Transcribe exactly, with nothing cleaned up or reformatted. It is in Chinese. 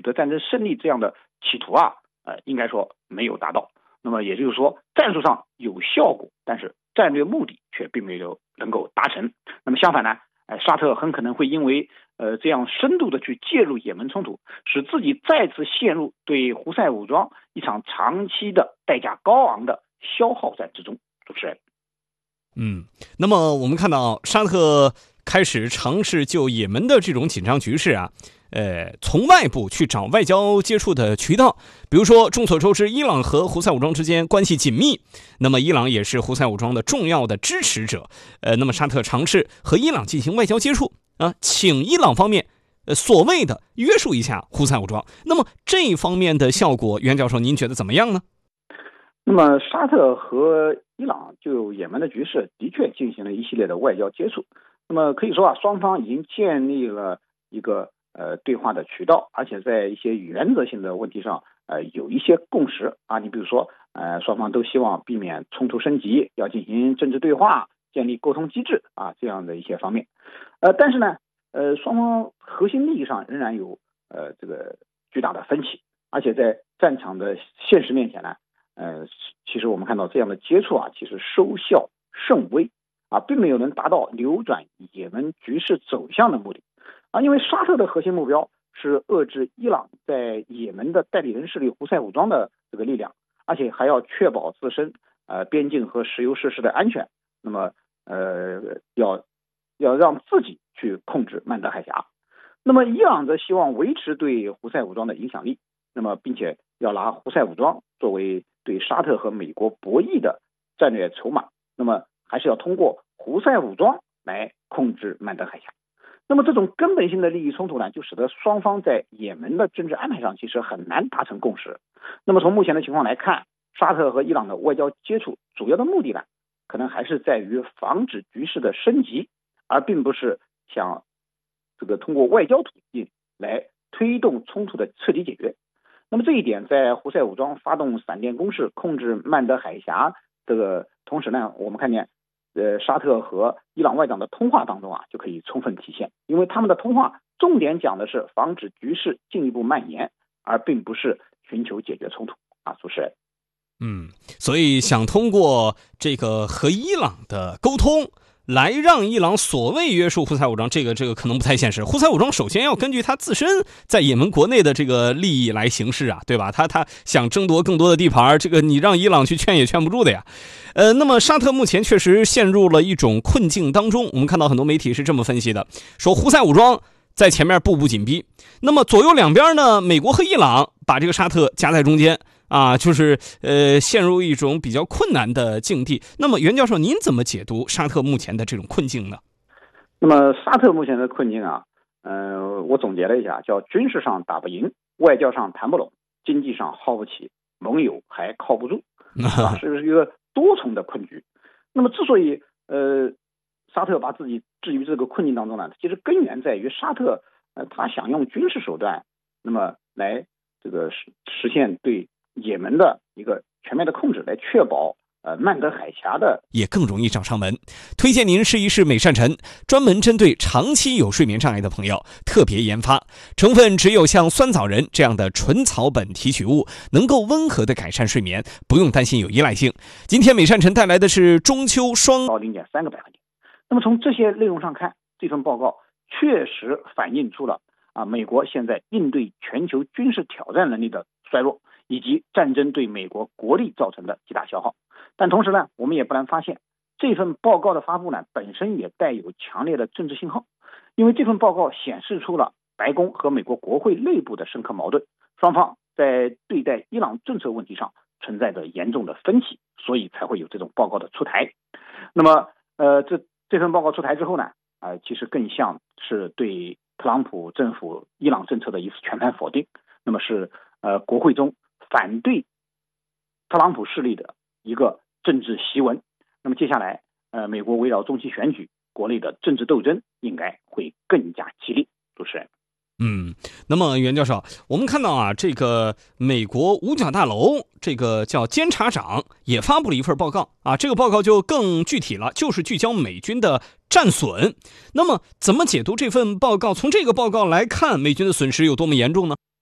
得战争胜利这样的企图啊，呃，应该说没有达到。那么也就是说，战术上有效果，但是战略目的却并没有能够达成。那么相反呢，呃，沙特很可能会因为呃这样深度的去介入也门冲突，使自己再次陷入对胡塞武装一场长期的代价高昂的消耗战之中。主持人， 嗯，那么我们看到沙特开始尝试就也门的这种紧张局势啊，呃，从外部去找外交接触的渠道，比如说众所周知，伊朗和胡塞武装之间关系紧密，那么伊朗也是胡塞武装的重要的支持者，呃，那么沙特尝试和伊朗进行外交接触啊，请伊朗方面呃所谓的约束一下胡塞武装，那么这方面的效果，袁教授您觉得怎么样呢？ 那么沙特和伊朗就也门的局势的确进行了一系列的外交接触，那么可以说啊，双方已经建立了一个呃对话的渠道，而且在一些原则性的问题上呃有一些共识啊。你比如说呃双方都希望避免冲突升级，要进行政治对话，建立沟通机制啊，这样的一些方面。呃但是呢呃双方核心利益上仍然有呃这个巨大的分歧，而且在战场的现实面前呢，呃，其实我们看到这样的接触啊，其实收效甚微啊，并没有能达到扭转也门局势走向的目的啊。因为沙特的核心目标是遏制伊朗在也门的代理人势力胡塞武装的这个力量，而且还要确保自身呃边境和石油设施的安全。那么呃，要要让自己去控制曼德海峡。那么伊朗则希望维持对胡塞武装的影响力，那么并且要拿胡塞武装作为对沙特和美国博弈的战略筹码，那么还是要通过胡塞武装来控制曼德海峡。那么这种根本性的利益冲突呢，就使得双方在也门的政治安排上其实很难达成共识。那么从目前的情况来看，沙特和伊朗的外交接触主要的目的呢，可能还是在于防止局势的升级，而并不是想这个通过外交途径来推动冲突的彻底解决。那么这一点在胡塞武装发动闪电攻势控制曼德海峡这个同时呢，我们看见呃沙特和伊朗外长的通话当中啊，就可以充分体现。因为他们的通话重点讲的是防止局势进一步蔓延，而并不是寻求解决冲突啊。主持人， 嗯，所以想通过这个和伊朗的沟通来让伊朗所谓约束胡塞武装，这个这个可能不太现实。胡塞武装首先要根据他自身在也门国内的这个利益来行事啊，对吧？他他想争夺更多的地盘，这个你让伊朗去劝也劝不住的呀。呃，那么沙特目前确实陷入了一种困境当中。我们看到很多媒体是这么分析的，说胡塞武装在前面步步紧逼，那么左右两边呢，美国和伊朗把这个沙特夹在中间。啊，就是呃，陷入一种比较困难的境地。那么，袁教授，您怎么解读沙特目前的这种困境呢？ 那么，沙特目前的困境啊，呃，我总结了一下，叫军事上打不赢，外交上谈不拢，经济上耗不起，盟友还靠不住，啊，是一个多重的困局。那么，之所以呃，沙特把自己置于这个困境当中呢，其实根源在于沙特呃，他想用军事手段，那么来这个实实现对也门的一个全面的控制，来确保呃曼德海峡的也更容易找上门。推荐您试一试美善晨，专门针对长期有睡眠障碍的朋友特别研发，成分只有像酸枣仁这样的纯草本提取物，能够温和的改善睡眠，不用担心有依赖性。今天美善晨带来的是中秋双到零点三个百分点。那么从这些内容上看，这份报告确实反映出了啊美国现在应对全球军事挑战能力的衰弱，以及战争对美国国力造成的极大消耗。但同时呢，我们也不难发现，这份报告的发布呢，本身也带有强烈的政治信号。因为这份报告显示出了白宫和美国国会内部的深刻矛盾，双方在对待伊朗政策问题上存在着严重的分歧，所以才会有这种报告的出台。那么呃，这这份报告出台之后呢，呃，其实更像是对特朗普政府伊朗政策的一次全盘否定，那么是呃国会中反对特朗普势力的一个政治檄文。那么接下来呃美国围绕中期选举，国内的政治斗争应该会更加激烈。主持人， 嗯，那么袁教授，我们看到啊，这个美国五角大楼这个叫监察长也发布了一份报告啊，这个报告就更具体了，就是聚焦美军的战损。那么怎么解读这份报告？从这个报告来看，美军的损失有多么严重呢？